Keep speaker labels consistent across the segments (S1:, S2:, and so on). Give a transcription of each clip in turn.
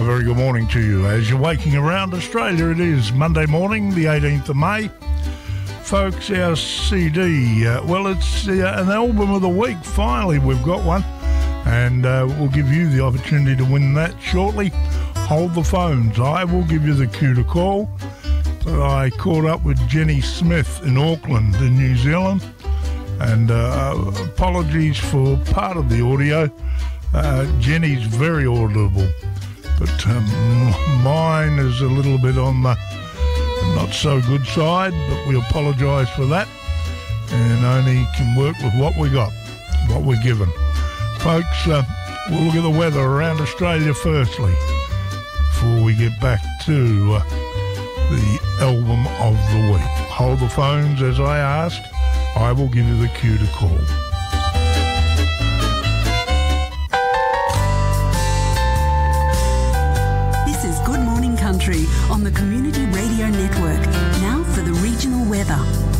S1: A very good morning to you. As you're waking around Australia, it is Monday morning, the 18th of May. Folks, our CD, it's an album of the week. Finally, we've got one. And we'll give you the opportunity to win that shortly. Hold the phones. I will give you the cue to call. But I caught up with Jenny Smith in Auckland in New Zealand. And apologies for part of the audio. Jenny's very audible. But mine is a little bit on the not so good side. But we apologise for that. And only can work with what we got, what we're given. Folks, we'll look at the weather around Australia firstly before we get back to the album of the week. Hold the phones as I asked. I will give you the cue to call.
S2: This is Good Morning Country on the Community Radio Network. Now for the regional weather.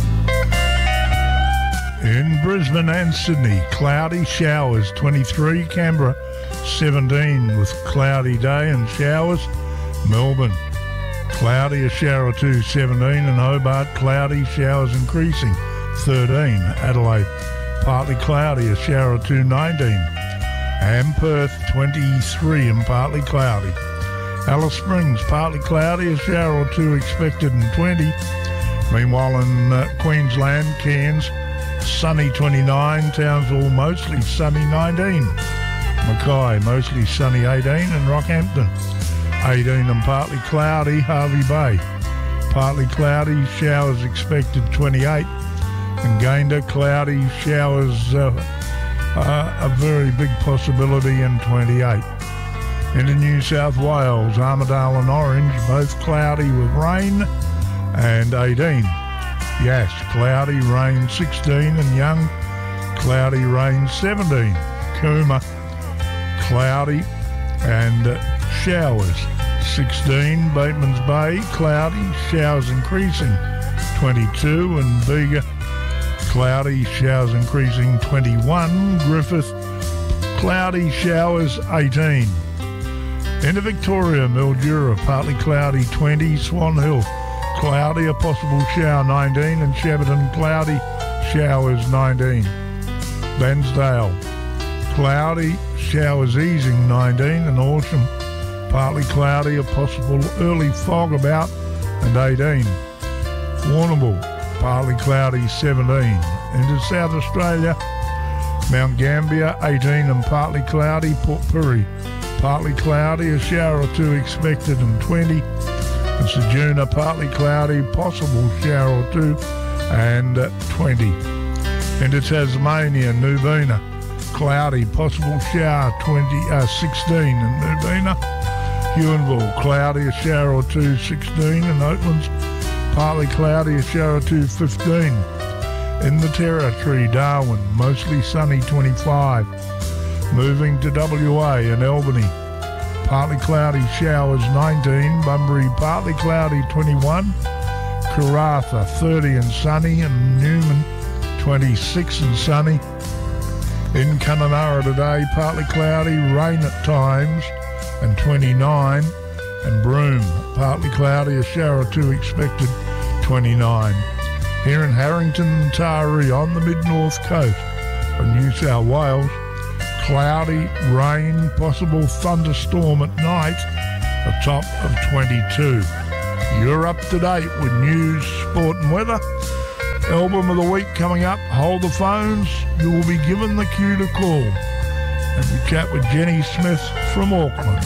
S1: In Brisbane and Sydney, cloudy showers, 23. Canberra, 17 with cloudy day and showers. Melbourne, cloudy, a shower or two, 17. And Hobart, cloudy, showers increasing, 13. Adelaide, partly cloudy, a shower or two, 19. And Perth, 23 and partly cloudy. Alice Springs, partly cloudy, a shower or two expected, and 20. Meanwhile in Queensland, Cairns, sunny 29, Townsville mostly sunny 19, Mackay mostly sunny 18, and Rockhampton 18 and partly cloudy, Hervey Bay partly cloudy, showers expected 28, and Gayndah cloudy, showers a very big possibility in 28. Into New South Wales, Armidale and Orange both cloudy with rain and 18. Yass, cloudy, rain 16, and Young, cloudy, rain 17. Cooma, cloudy and showers 16. Bateman's Bay, cloudy, showers increasing 22. And Bega, cloudy, showers increasing 21. Griffith, cloudy, showers 18. Into Victoria, Mildura, partly cloudy 20. Swan Hill, cloudy, a possible shower 19, and Shepparton cloudy, showers 19. Bairnsdale, cloudy, showers easing 19, and Horsham, partly cloudy, a possible early fog about, and 18. Warrnambool, partly cloudy 17. Into South Australia, Mount Gambier 18 and partly cloudy. Port Pirie, partly cloudy, a shower or two expected, and 20. And Ceduna, partly cloudy, possible shower or two, and 20. Into Tasmania, Nubina, cloudy, possible shower 16 in Nubina. Huonville, cloudy, a shower or two, 16. And Oatlands, partly cloudy, a shower or two, 15. In the Territory, Darwin, mostly sunny, 25. Moving to WA and Albany, partly cloudy, showers 19. Bunbury, partly cloudy 21. Karratha 30 and sunny, and Newman 26 and sunny. In Kununurra today, partly cloudy, rain at times, and 29. And Broome, partly cloudy, a shower or two expected, 29. Here in Harrington and Taree on the mid-north coast of New South Wales, cloudy, rain, possible thunderstorm at night, a top of 22. You're up to date with news, sport and weather. Album of the week coming up. Hold the phones. You will be given the cue to call. And we chat with Jenny Smith from Auckland.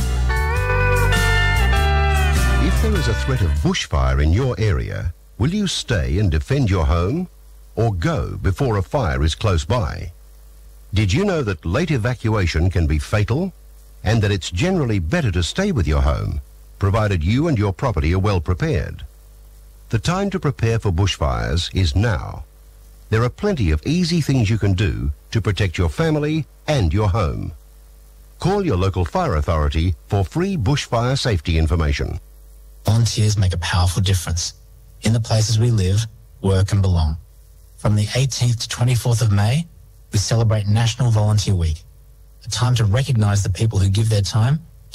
S3: If there is a threat of bushfire in your area, will you stay and defend your home or go before a fire is close by? Did you know that late evacuation can be fatal and that it's generally better to stay with your home, provided you and your property are well prepared? The time to prepare for bushfires is now. There are plenty of easy things you can do to protect your family and your home. Call your local fire authority for free bushfire safety information.
S4: Volunteers make a powerful difference in the places we live, work and belong. From the 18th to 24th of May, we celebrate National Volunteer Week, a time to recognise the people who give their time,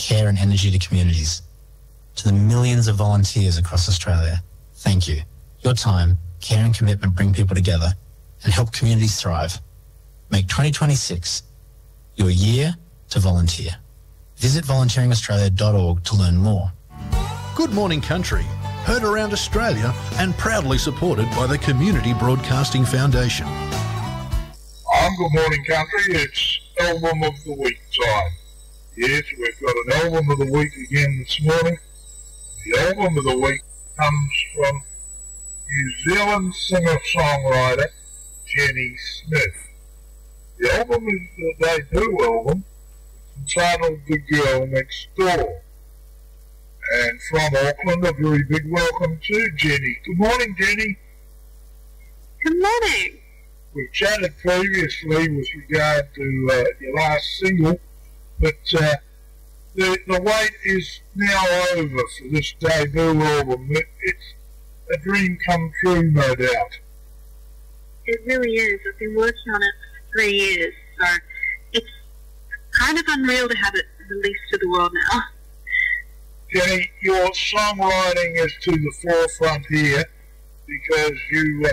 S4: care and energy to communities. To the millions of volunteers across Australia, thank you. Your time, care and commitment bring people together and help communities thrive. Make 2026 your year to volunteer. Visit volunteeringaustralia.org to learn more.
S5: Good Morning Country, heard around Australia and proudly supported by the Community Broadcasting Foundation.
S1: On Good Morning Country, it's Album of the Week time. Yes, we've got an Album of the Week again this morning. The Album of the Week comes from New Zealand singer-songwriter Jenny Smith. The album is the debut album, entitled The Girl Next Door. And from Auckland, a very big welcome to Jenny. Good morning, Jenny.
S6: Good morning.
S1: We've chatted previously with regard to your last single, but the wait is now over for this debut album. It's a dream come true, no doubt.
S6: It really is. I've been working on it for 3 years, so it's kind of unreal to have it released to the world now.
S1: Jenny, your songwriting is to the forefront here because you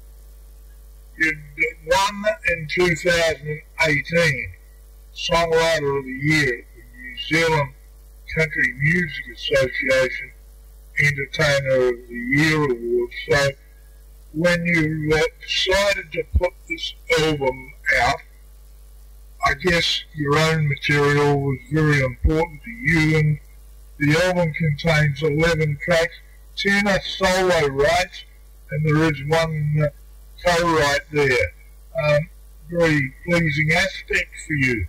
S1: won in 2018 Songwriter of the Year at the New Zealand Country Music Association Entertainer of the Year Award. So when you decided to put this album out, I guess your own material was very important to you, and the album contains 11 tracks, 10 are solo writes, and there is one co-write there. Very pleasing aspect for you.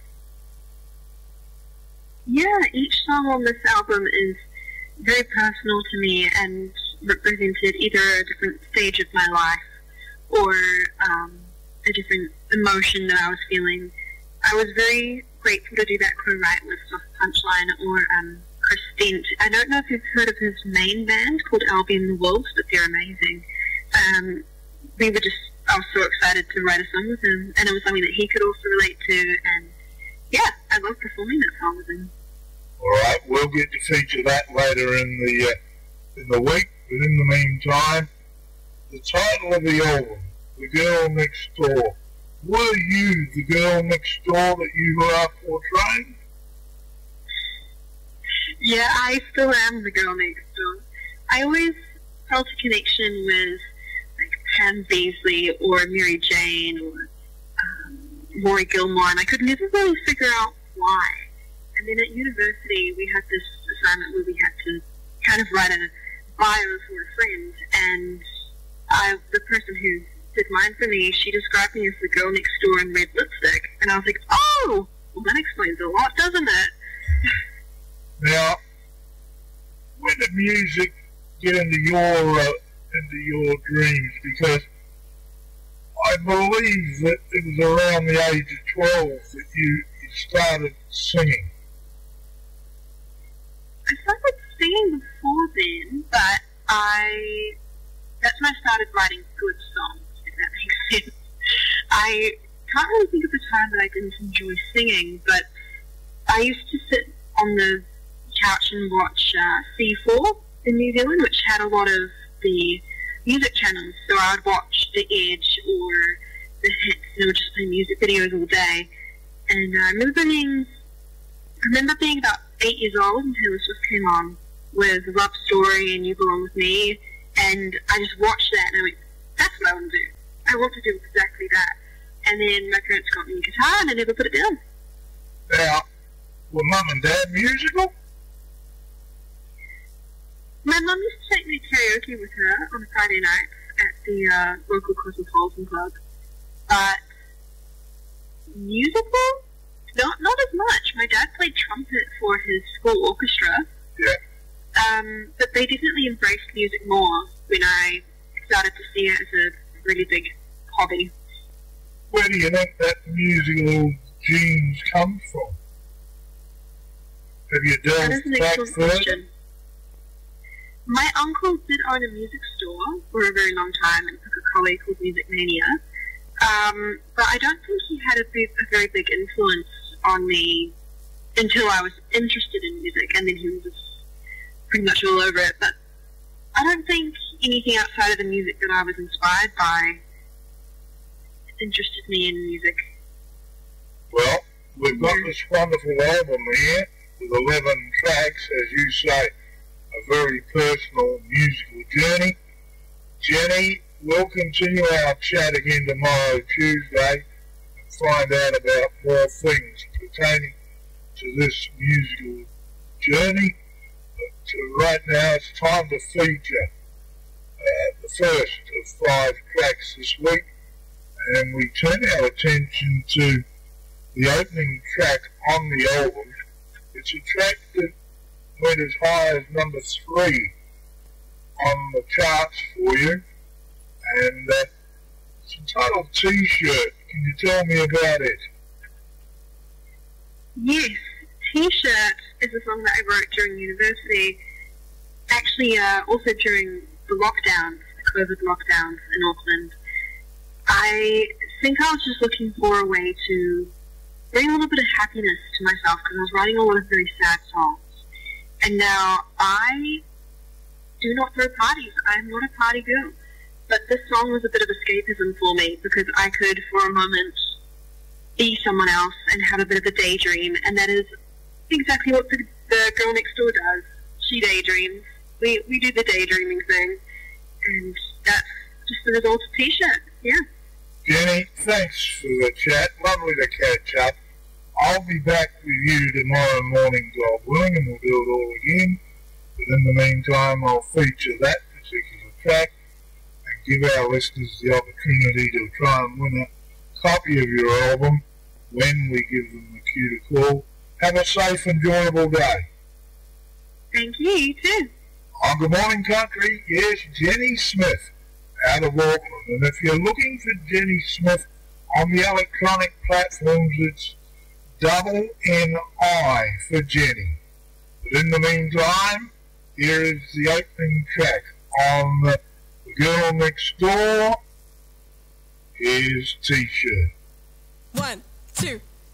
S6: Yeah, each song on this album is very personal to me and represented either a different stage of my life or a different emotion that I was feeling. I was very grateful to do that co-write with Soft Punchline or Chris Stent. I don't know if you've heard of his main band called Albion the Wolves, but they're amazing. I was so excited to write a song with him, and it was something that he could also relate to, and yeah, I love performing that song with him.
S1: Alright, we'll get to feature that later in the week, but in the meantime, the title of the album, The Girl Next Door. Were you the girl next door that you were portraying?
S6: Yeah, I still am the girl next door. I always felt a connection with like Pam Beasley or Mary Jane or Rory Gilmore, and I could never really figure out why. And then at university, we had this assignment where we had to kind of write a bio for a friend, and the person who did mine for me, she described me as the girl next door in red lipstick, and I was like, oh, well that explains a lot, doesn't it?
S1: Now, when did music get into your dreams? Because I believe that it was around the age of 12 that you started singing.
S6: I started singing before then, but that's when I started writing good songs, if that makes sense. I can't really think of the time that I didn't enjoy singing, but I used to sit on the couch and watch C4 in New Zealand, which had a lot of the music channels. So I would watch The Edge or The Hits, and I would just play music videos all day. And I remember being about 8 years old and Taylor Swift came on with Love Story and You Belong With Me, and I just watched that and I went, that's what I want to do. I want to do exactly that. And then my parents got me a guitar and I never put it down.
S1: Now, were Mum and Dad musical?
S6: My mum used to take me to karaoke with her on a Friday night at the local Cosmopolitan Club. But musical? Not as much. My dad played trumpet for his school orchestra.
S1: Yeah.
S6: But they definitely embraced music more when I started to see it as a really big hobby.
S1: Where do you think that musical genes come from? Have you
S6: That
S1: delved
S6: is an
S1: back
S6: excellent
S1: further?
S6: question. My uncle did own a music store for a very long time in Pukekohe called Music Mania. But I don't think he had a very big influence on me until I was interested in music, and then he was just pretty much all over it. But I don't think anything outside of the music that I was inspired by interested me in music.
S1: Well, we've got this wonderful album here with 11 tracks, as you say, a very personal musical journey. Jenny, we'll continue our chat again tomorrow, Tuesday, and find out about more things pertaining to this musical journey. But right now it's time to feature the first of 5 tracks this week, and we turn our attention to the opening track on the album. It's a track that went as high as number 3 on the charts for you, and it's entitled T-Shirt. Can you tell me about it?
S6: Yes, T-Shirt is a song that I wrote during university, actually also during the lockdowns, the COVID lockdowns in Auckland. I think I was just looking for a way to bring a little bit of happiness to myself, because I was writing a lot of very sad songs. And now I do not throw parties. I'm not a party girl. But this song was a bit of escapism for me, because I could, for a moment, be someone else and have a bit of a daydream. And that is exactly what the girl next door does. She daydreams. We do the daydreaming thing. And that's just the result of T-Shirt. Yeah.
S1: Jenny, thanks for the chat. Lovely to catch up. I'll be back with you tomorrow morning, God willing, and we'll do it all again. But in the meantime, I'll feature that particular track and give our listeners the opportunity to try and win a copy of your album when we give them the cue to call. Have a safe, enjoyable day.
S6: Thank you, you too.
S1: On Good Morning Country, yes, Jenny Smith out of Auckland. And if you're looking for Jenny Smith on the electronic platforms, it's double N-I for Jenny. But in the meantime, here is the opening track on The Girl Next Door. Here's T-Shirt.
S7: 1, 2